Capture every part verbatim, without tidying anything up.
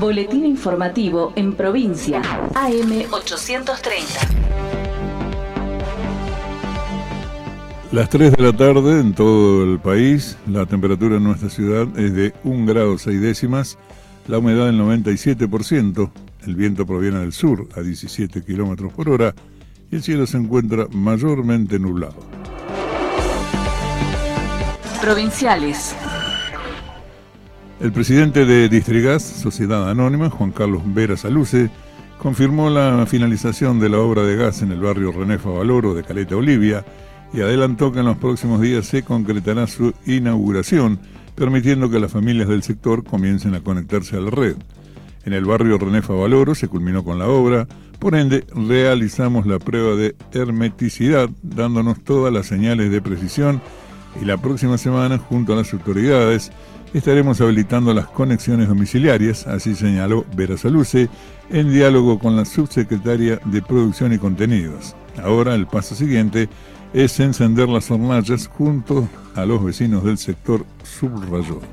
Boletín informativo en provincia, A M ochocientos treinta. Las tres de la tarde en todo el país, la temperatura en nuestra ciudad es de un grado seis décimas, la humedad del noventa y siete por ciento, el viento proviene del sur a diecisiete kilómetros por hora y el cielo se encuentra mayormente nublado. Provinciales. El presidente de Distrigas, Sociedad Anónima, Juan Carlos Vera Saluce, confirmó la finalización de la obra de gas en el barrio René Favaloro de Caleta Olivia y adelantó que en los próximos días se concretará su inauguración, permitiendo que las familias del sector comiencen a conectarse a la red. En el barrio René Favaloro se culminó con la obra, por ende realizamos la prueba de hermeticidad, dándonos todas las señales de precisión, y la próxima semana, junto a las autoridades, estaremos habilitando las conexiones domiciliarias, así señaló Vera Saluce, en diálogo con la subsecretaria de Producción y Contenidos. Ahora el paso siguiente es encender las hornallas junto a los vecinos del sector, subrayó.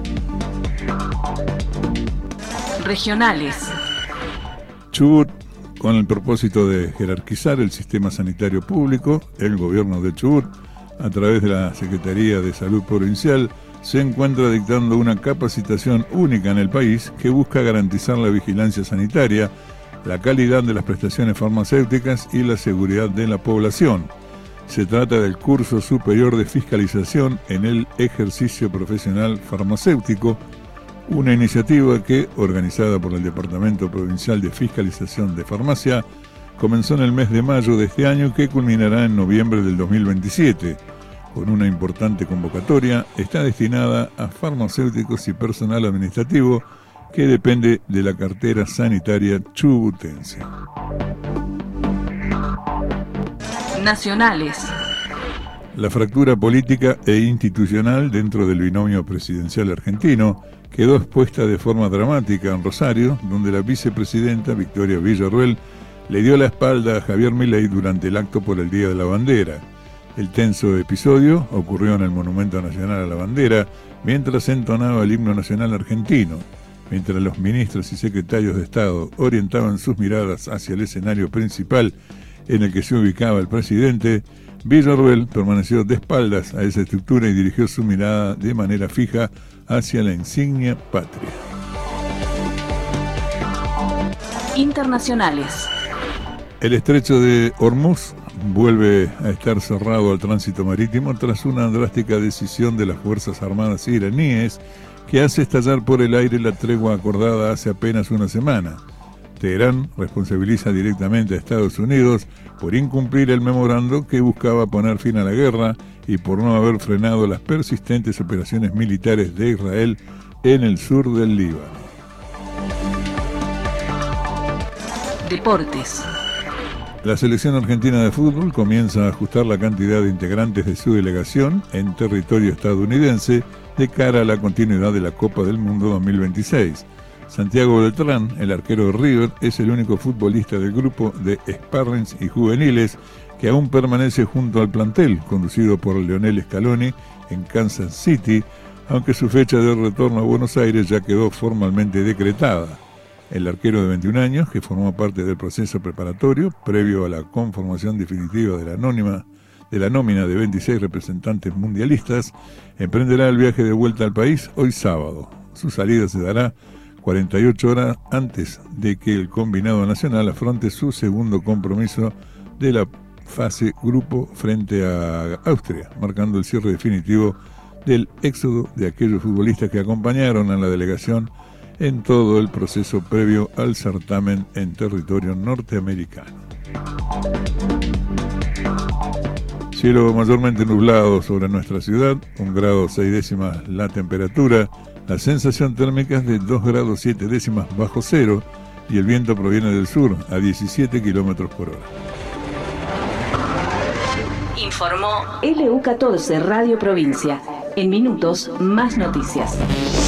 Regionales. Chubut, con el propósito de jerarquizar el sistema sanitario público, el gobierno de Chubut, a través de la Secretaría de Salud Provincial, se encuentra dictando una capacitación única en el país que busca garantizar la vigilancia sanitaria, la calidad de las prestaciones farmacéuticas y la seguridad de la población. Se trata del curso superior de fiscalización en el ejercicio profesional farmacéutico, una iniciativa que, organizada por el Departamento Provincial de Fiscalización de Farmacia, comenzó en el mes de mayo de este año, que culminará en noviembre del dos mil veintisiete. Con una importante convocatoria, está destinada a farmacéuticos y personal administrativo que depende de la cartera sanitaria chubutense. Nacionales. La fractura política e institucional dentro del binomio presidencial argentino quedó expuesta de forma dramática en Rosario, donde la vicepresidenta Victoria Villarruel le dio la espalda a Javier Milei durante el acto por el Día de la Bandera. El tenso episodio ocurrió en el Monumento Nacional a la Bandera, mientras entonaba el himno nacional argentino. Mientras los ministros y secretarios de Estado orientaban sus miradas hacia el escenario principal en el que se ubicaba el presidente, Villarruel permaneció de espaldas a esa estructura y dirigió su mirada de manera fija hacia la insignia patria. Internacionales. El estrecho de Hormuz vuelve a estar cerrado al tránsito marítimo tras una drástica decisión de las Fuerzas Armadas iraníes que hace estallar por el aire la tregua acordada hace apenas una semana. Teherán responsabiliza directamente a Estados Unidos por incumplir el memorando que buscaba poner fin a la guerra y por no haber frenado las persistentes operaciones militares de Israel en el sur del Líbano. Deportes. La selección argentina de fútbol comienza a ajustar la cantidad de integrantes de su delegación en territorio estadounidense de cara a la continuidad de la Copa del Mundo dos mil veintiséis. Santiago Beltrán, el arquero de River, es el único futbolista del grupo de sparrings y juveniles que aún permanece junto al plantel, conducido por Lionel Scaloni en Kansas City, aunque su fecha de retorno a Buenos Aires ya quedó formalmente decretada. El arquero de veintiún años, que formó parte del proceso preparatorio previo a la conformación definitiva de la, anónima, de la nómina de veintiséis representantes mundialistas, emprenderá el viaje de vuelta al país hoy sábado. Su salida se dará cuarenta y ocho horas antes de que el combinado nacional afronte su segundo compromiso de la fase grupo frente a Austria, marcando el cierre definitivo del éxodo de aquellos futbolistas que acompañaron a la delegación en todo el proceso previo al certamen en territorio norteamericano. Cielo mayormente nublado sobre nuestra ciudad, un grado seis décimas la temperatura, la sensación térmica es de dos grados siete décimas bajo cero y el viento proviene del sur a diecisiete kilómetros por hora. Informó L U catorce Radio Provincia. En minutos, más noticias.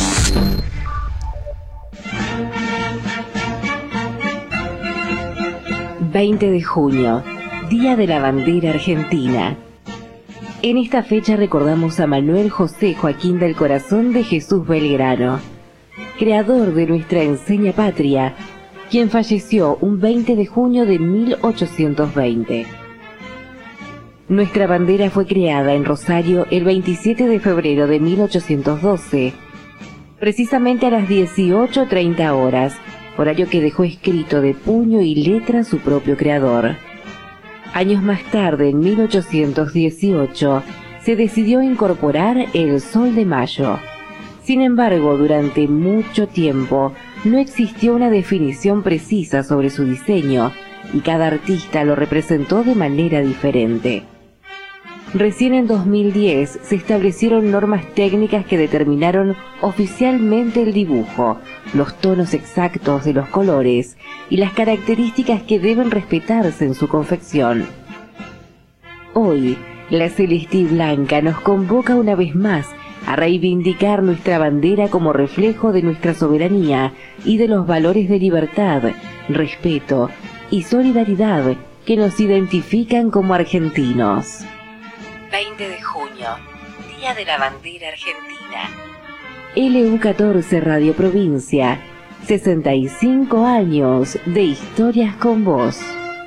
veinte de junio, Día de la Bandera Argentina. En esta fecha recordamos a Manuel José Joaquín del Corazón de Jesús Belgrano, creador de nuestra enseña patria, quien falleció un veinte de junio de mil ochocientos veinte. Nuestra bandera fue creada en Rosario el veintisiete de febrero de mil ochocientos doce, precisamente a las dieciocho treinta horas, horario que dejó escrito de puño y letra su propio creador. Años más tarde, en mil ochocientos dieciocho, se decidió incorporar el Sol de Mayo. Sin embargo, durante mucho tiempo no existió una definición precisa sobre su diseño y cada artista lo representó de manera diferente. Recién en dos mil diez se establecieron normas técnicas que determinaron oficialmente el dibujo, los tonos exactos de los colores y las características que deben respetarse en su confección. Hoy, la Celeste y Blanca nos convoca una vez más a reivindicar nuestra bandera como reflejo de nuestra soberanía y de los valores de libertad, respeto y solidaridad que nos identifican como argentinos. veinte de junio, Día de la Bandera Argentina. L U catorce Radio Provincia, sesenta y cinco años de historias con vos.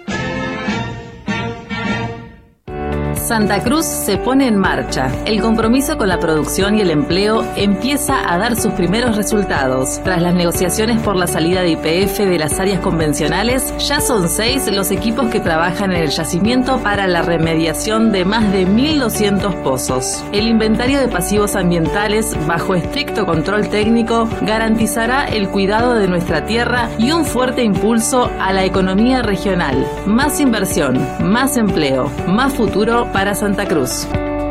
Santa Cruz se pone en marcha. El compromiso con la producción y el empleo empieza a dar sus primeros resultados. Tras las negociaciones por la salida de Y P F de las áreas convencionales, ya son seis los equipos que trabajan en el yacimiento para la remediación de más de mil doscientos pozos. El inventario de pasivos ambientales, bajo estricto control técnico, garantizará el cuidado de nuestra tierra y un fuerte impulso a la economía regional. Más inversión, más empleo, más futuro para para Santa Cruz.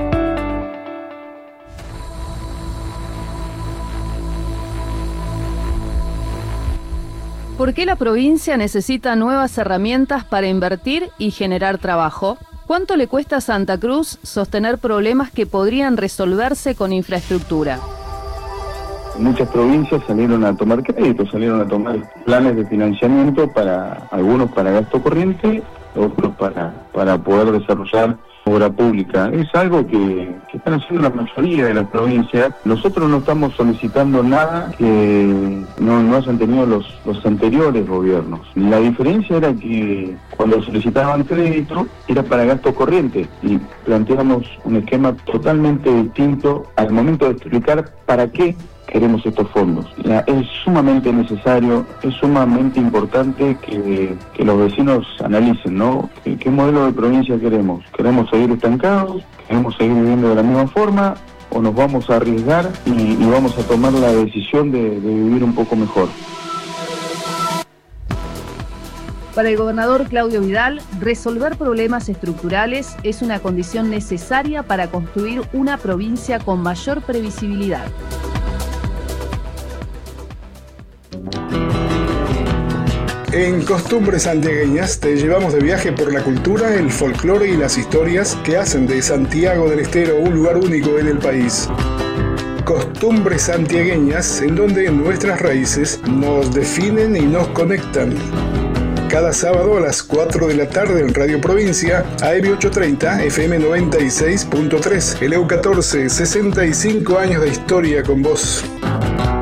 ¿Por qué la provincia necesita nuevas herramientas para invertir y generar trabajo? ¿Cuánto le cuesta a Santa Cruz sostener problemas que podrían resolverse con infraestructura? Muchas provincias salieron a tomar créditos, salieron a tomar planes de financiamiento, para algunos para gasto corriente, otros para, para poder desarrollar obra pública. Es algo que, que están haciendo la mayoría de las provincias. Nosotros no estamos solicitando nada que no, no hayan tenido los, los anteriores gobiernos. La diferencia era que cuando solicitaban crédito era para gasto corriente y planteamos un esquema totalmente distinto al momento de explicar para qué queremos estos fondos. Ya, es sumamente necesario, es sumamente importante que, que los vecinos analicen, ¿no? ¿Qué, qué modelo de provincia queremos? ¿Queremos seguir estancados? ¿Queremos seguir viviendo de la misma forma? ¿O nos vamos a arriesgar y, y vamos a tomar la decisión de, de vivir un poco mejor? Para el gobernador Claudio Vidal, resolver problemas estructurales es una condición necesaria para construir una provincia con mayor previsibilidad. En Costumbres Santiagueñas te llevamos de viaje por la cultura, el folclore y las historias que hacen de Santiago del Estero un lugar único en el país. Costumbres Santiagueñas, en donde nuestras raíces nos definen y nos conectan. Cada sábado a las cuatro de la tarde en Radio Provincia, A M ochocientos treinta, F M noventa y seis punto tres, L U catorce, sesenta y cinco años de historia con vos.